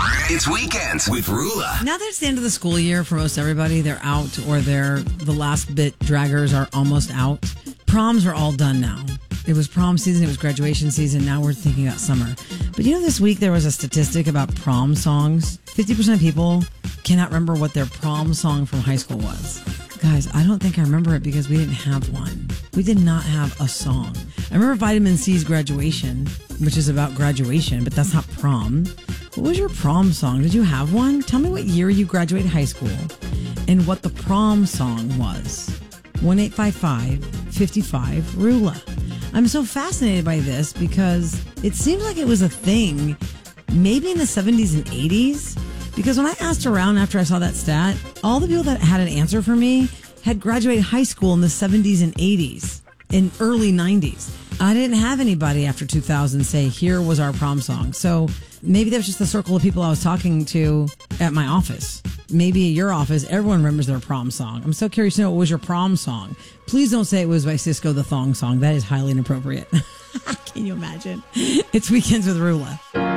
It's Weekends with Rula. Now that it's the end of the school year for most everybody, they're out or the last bit draggers are almost out. Proms are all done now. It was prom season, it was graduation season, now we're thinking about summer. But this week there was a statistic about prom songs. 50% of people cannot remember what their prom song from high school was. Guys, I don't think I remember it because we didn't have one. We did not have a song. I remember Vitamin C's Graduation, which is about graduation, but that's not prom. What was your prom song? Did you have one? Tell me what year you graduated high school and what the prom song was. 1-855-55-RULA. I'm so fascinated by this because it seems like it was a thing maybe in the 70s and 80s. Because when I asked around after I saw that stat, all the people that had an answer for me had graduated high school in the 70s and 80s and early 90s. I didn't have anybody after 2000 say, here was our prom song. So maybe that was just the circle of people I was talking to at my office. Maybe at your office, everyone remembers their prom song. I'm so curious to know, what was your prom song? Please don't say it was by Cisco, the Thong Song. That is highly inappropriate. Can you imagine? It's Weekends with Rula.